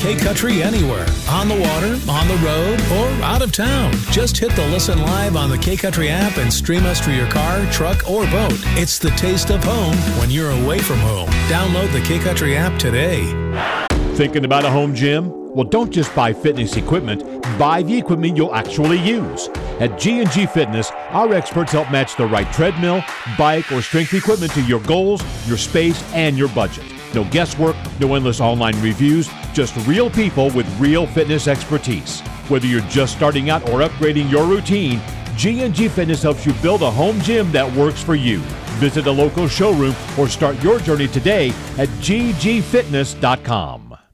K-Country anywhere, on the water, on the road, or out of town. Just hit the Listen Live on the K-Country app and stream us through your car, truck, or boat. It's the taste of home when you're away from home. Download the K-Country app today. Thinking about a home gym? Well, don't just buy fitness equipment. Buy the equipment you'll actually use. At G&G Fitness, our experts help match the right treadmill, bike, or strength equipment to your goals, your space, and your budget. No guesswork, no endless online reviews, just real people with real fitness expertise. Whether you're just starting out or upgrading your routine, G&G Fitness helps you build a home gym that works for you. Visit a local showroom or start your journey today at ggfitness.com.